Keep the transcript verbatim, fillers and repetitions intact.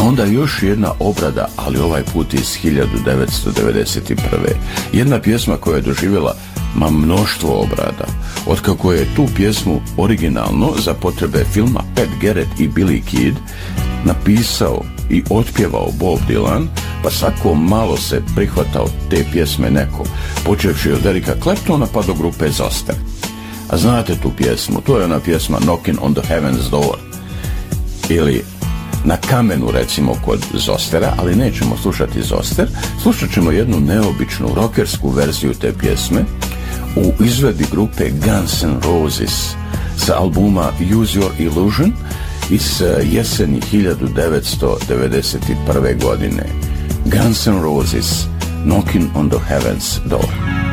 onda još jedna obrada, ali ovaj put iz hiljadu devetsto devedeset prve. Jedna pjesma koja je doživjela ma mnoštvo obrada. Otkako je tu pjesmu originalno za potrebe filma Pat Garrett i Billy Kid napisao i otpjevao Bob Dylan, pa svako malo se prihvatao te pjesme neko, počevši od Erika Claptona pa do grupe Zoster. A znate tu pjesmu, to je ona pjesma Knockin' on the Heaven's Door, ili Na kamenu recimo kod Zostera, ali nećemo slušati Zoster, slušat ćemo jednu neobičnu rockersku verziju te pjesme u izvedbi grupe Guns N' Roses sa albuma Use Your Illusion iz jeseni hiljadu devetsto devedeset prve godine. Guns N' Roses, Knockin' on the Heaven's Door.